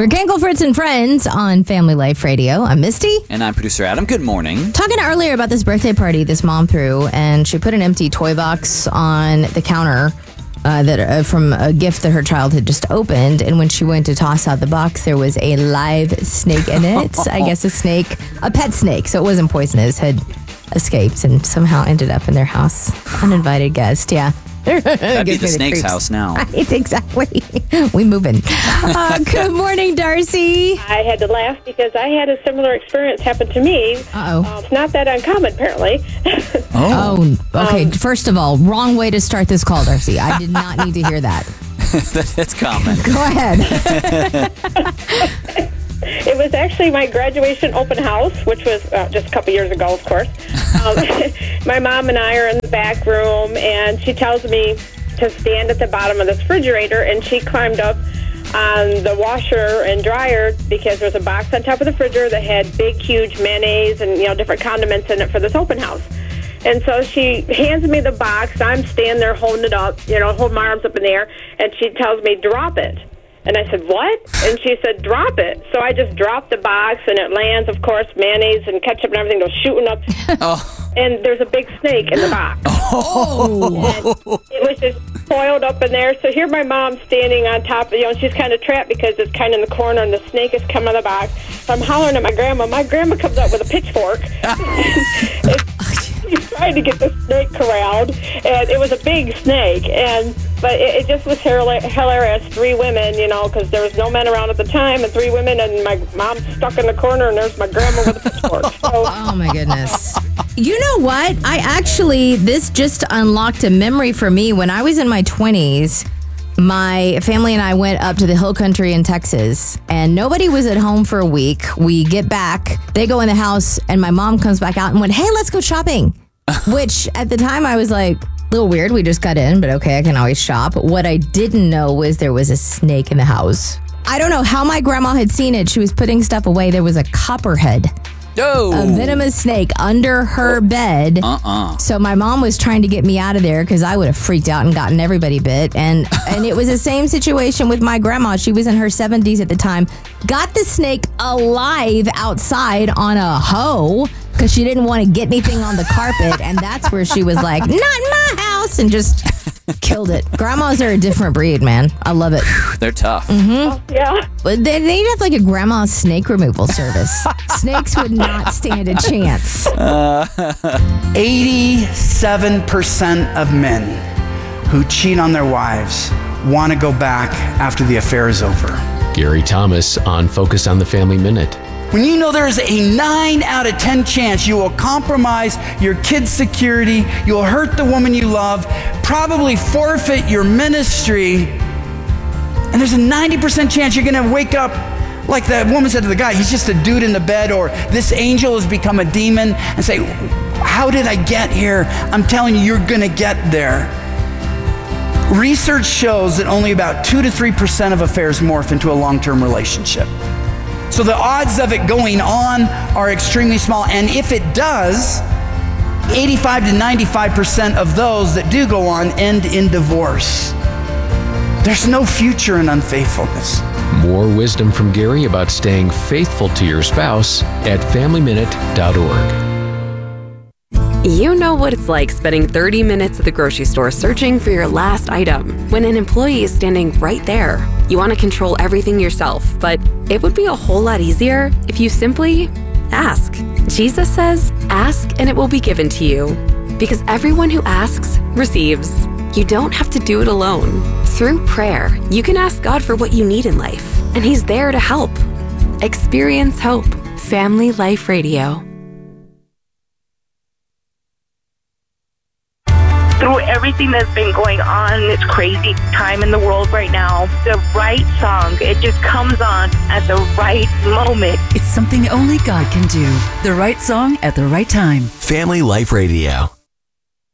We're Gankle, Fritz, and Friends on Family Life Radio. I'm Misty. And I'm producer Adam. Good morning. Talking earlier about this birthday party this mom threw, and she put an empty toy box on the counter from a gift that her child had just opened. And when she went to toss out the box, there was a live snake in it. I guess a pet snake, so it wasn't poisonous, had escaped and somehow ended up in their house. Uninvited guest, yeah. That'd be the snake's house now. Right, exactly. We moving. Good morning, Darcy. I had to laugh because I had a similar experience happen to me. Uh-oh. It's not that uncommon, apparently. Oh, okay. First of all, wrong way to start this call, Darcy. I did not need to hear that. That's common. Go ahead. It was actually my graduation open house, which was just a couple years ago, of course. My mom and I are in the back room, and she tells me to stand at the bottom of this refrigerator, and she climbed up on the washer and dryer because there's a box on top of the refrigerator that had big, huge mayonnaise and different condiments in it for this open house. And so she hands me the box. I'm standing there holding it up, holding my arms up in the air, and she tells me, drop it. And I said, what? And she said, drop it. So I just dropped the box, and it lands, of course, mayonnaise and ketchup and everything goes shooting up. And there's a big snake in the box. And it was just coiled up in there. So here my mom's standing on top of, and she's kind of trapped because it's kind of in the corner, and the snake is coming out of the box. So I'm hollering at my grandma. My grandma comes up with a pitchfork. She's trying to get the snake corralled, and it was a big snake, but it just was hilarious. 3 women, because there was no men around at the time, and 3 women, and my mom stuck in the corner, and there's my grandma with a pitchfork. So. Oh my goodness. You know what? This just unlocked a memory for me. When I was in my 20s, my family and I went up to the hill country in Texas, and nobody was at home for a week. We get back, they go in the house, and my mom comes back out and went, hey, let's go shopping. Which at the time I was like, a little weird. We just got in, but okay, I can always shop. What I didn't know was there was a snake in the house. I don't know how my grandma had seen it. She was putting stuff away. There was a copperhead. A venomous snake under her bed. So my mom was trying to get me out of there because I would have freaked out and gotten everybody bit. And it was the same situation with my grandma. She was in her 70s at the time. Got the snake alive outside on a hoe because she didn't want to get anything on the carpet. And that's where she was like, not in my house, and just killed it. Grandmas are a different breed, man. I love it. They're tough. Mm-hmm. Yeah. But they need to have like a grandma snake removal service. Snakes would not stand a chance. 87% of men who cheat on their wives want to go back after the affair is over. Gary Thomas on Focus on the Family Minute. When you know there's a 9 out of 10 chance you will compromise your kid's security, you'll hurt the woman you love, probably forfeit your ministry, and there's a 90% chance you're going to wake up like the woman said to the guy, he's just a dude in the bed, or this angel has become a demon, and say, how did I get here? I'm telling you, you're going to get there. Research shows that only about 2 to 3% of affairs morph into a long-term relationship. So the odds of it going on are extremely small. And if it does, 85 to 95% of those that do go on end in divorce. There's no future in unfaithfulness. More wisdom from Gary about staying faithful to your spouse at FamilyMinute.org. You know what it's like spending 30 minutes at the grocery store searching for your last item when an employee is standing right there. You want to control everything yourself, but it would be a whole lot easier if you simply ask. Jesus says, ask and it will be given to you. Because everyone who asks receives. You don't have to do it alone. Through prayer, you can ask God for what you need in life, and He's there to help. Experience hope. Family Life Radio. Through everything that's been going on, this crazy time in the world right now, the right song, it just comes on at the right moment. It's something only God can do. The right song at the right time. Family Life Radio.